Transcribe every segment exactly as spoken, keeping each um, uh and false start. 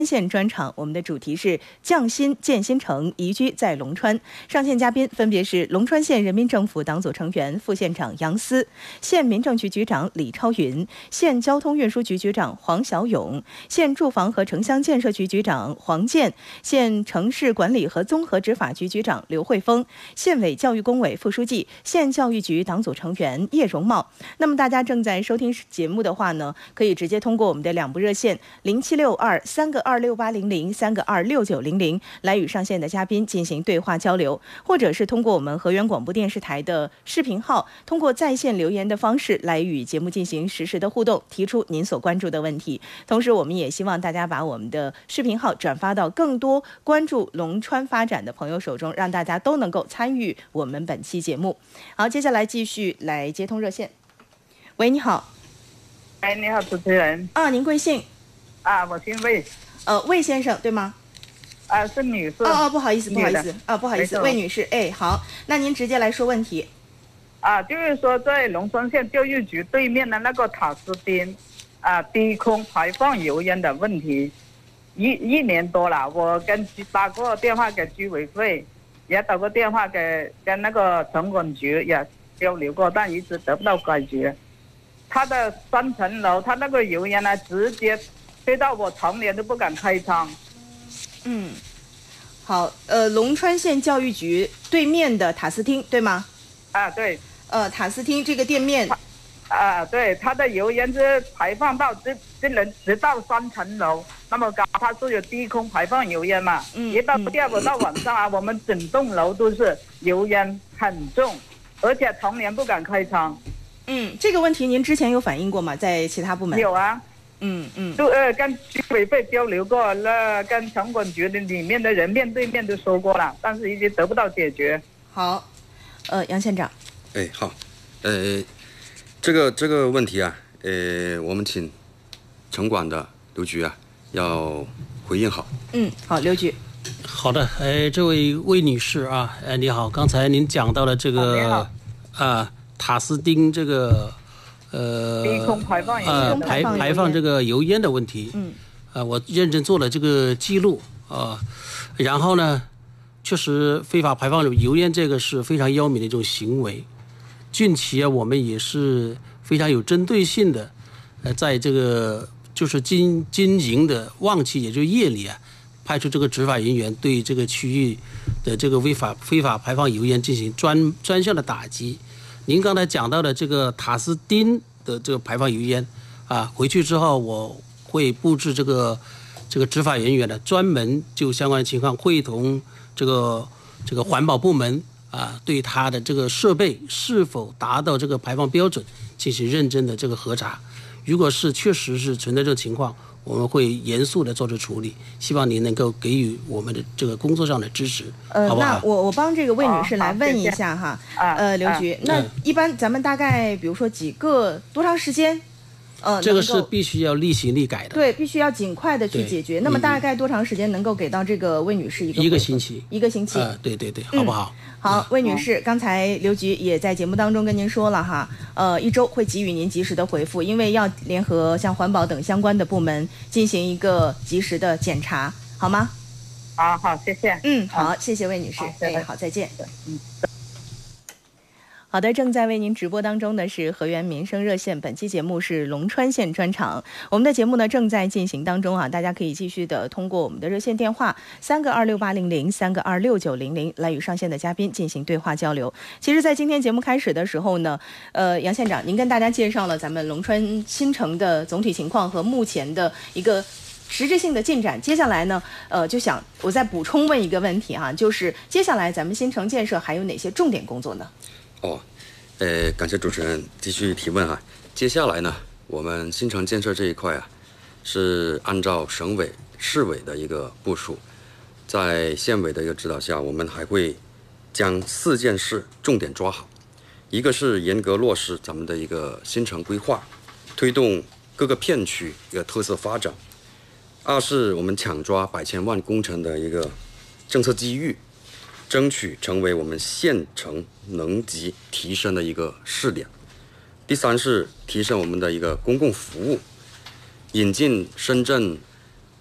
县专场，我们的主题是匠心建新城，宜居在龙川。上线嘉宾分别是龙川县人民政府党组成员、副县长杨思，县民政局局长李超云，县交通运输局局长黄小勇，县住房和城乡建设局局长黄健，县城市管理和综合执法局局长刘慧峰，县委教育工委副书记、县教育局党组成员叶荣茂。那么大家正在收听节目的话呢，可以直接通过我们的两部热线零七六二三个二六八零零、三个二六九零零来与上线的嘉宾进行对话交流，或者是通过我们河源广播电视台的视频号，通过在线留言的方式来与节目进行实时的互动，提出您所关注的问题。同时我们也希望大家把我们的视频号转发到更多关注龙川发展的朋友手中，让大家都能够参与我们本期节目。好，接下来继续来接通热线。喂，你好。 哎，你好，主持人。 啊，您贵姓？ 啊，我姓魏。 呃，魏先生对吗？ 啊，是女士。 哦哦，不好意思，不好意思，啊，不好意思，魏女士。哎，好，那您直接来说问题。 啊，就是说在龙川县教育局对面的那个塔斯汀，啊，低空排放油烟的问题，一一年多了，我跟打过电话给居委会，也打过电话给跟那个城管局也交流过，但一直得不到解决。它的三层楼，它那个油烟呢，直接吹到我常年都不敢开窗。 嗯，好，呃，龙川县教育局对面的塔斯汀，对吗？ 啊，对。 呃，塔斯汀这个店面。 啊，对，它的油烟是排放到这这能直到三层楼那么高，它是有低空排放油烟嘛。嗯。一到第二个到晚上啊，我们整栋楼都是油烟很重，而且常年不敢开窗。 嗯，这个问题您之前有反映过吗？在其他部门？ 有啊。 嗯嗯， 就呃跟居委会交流过，那跟城管局的里面的人面对面都说过了，但是一直得不到解决。 好，呃，杨县长。 哎，好，呃，这个这个问题啊，呃，我们请城管的刘局啊要回应好。 嗯，好，刘局。 好的，哎，这位魏女士啊，哎，你好，刚才您讲到了这个啊塔斯汀这个。呃， 低空排放呃排排放这个油烟的问题， 嗯， 呃，我认真做了这个记录啊、呃，然后呢，确实非法排放油烟这个是非常要命的一种行为。近期啊，我们也是非常有针对性的，呃，在这个就是经经营的旺季，也就是夜里啊，派出这个执法人员对这个区域的这个违法非法排放油烟进行专专项的打击。您刚才讲到的这个塔斯汀的这个排放油烟，啊，回去之后我会布置这个这个执法人员呢，专门就相关的情况会同这个这个环保部门啊，对它的这个设备是否达到这个排放标准进行认真的这个核查。如果是确实是存在这种情况，我们会严肃的做出处理，希望您能够给予我们的这个工作上的支持， 呃， 好不好？ 那我我帮这个魏女士来问一下哈， 哦、 呃，刘局，那一般咱们大概比如说几个多长时间？呃， 这个是必须要立行立改的， 对，必须要尽快的去解决。那么大概多长时间能够给到这个魏女士一个一个星期？ 一个星期， 呃，对对对，好不好？ 嗯、好，魏女士，刚才刘局也在节目当中跟您说了哈，呃，一周会给予您及时的回复，因为要联合像环保等相关的部门进行一个及时的检查，好吗？ 好好，谢谢。 嗯，好，谢谢魏女士。哎，好，再见。 嗯。 好的，正在为您直播当中的是河源民生热线，本期节目是龙川县专场。我们的节目呢正在进行当中啊，大家可以继续的通过我们的热线电话三个二六八零零、三个二六九零零来与上线的嘉宾进行对话交流。其实，在今天节目开始的时候呢，呃，杨县长，您跟大家介绍了咱们龙川新城的总体情况和目前的一个实质性的进展。接下来呢，呃，就想我再补充问一个问题哈，就是接下来咱们新城建设还有哪些重点工作呢？ 哦，呃，感谢主持人继续提问哈。接下来呢，我们新城建设这一块啊，是按照省委、市委的一个部署，在县委的一个指导下，我们还会将四件事重点抓好。一个是严格落实咱们的一个新城规划，推动各个片区一个特色发展；二是我们抢抓百千万工程的一个政策机遇，争取成为我们县城能级提升的一个试点。第三是提升我们的一个公共服务，引进深圳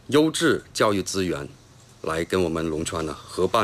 优质教育资源，来跟我们龙川呢合办